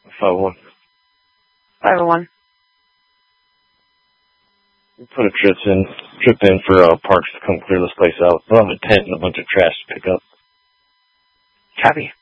501. 501. We put a trip in for Parks to come clear this place out. We'll have a tent and a bunch of trash to pick up. Copy.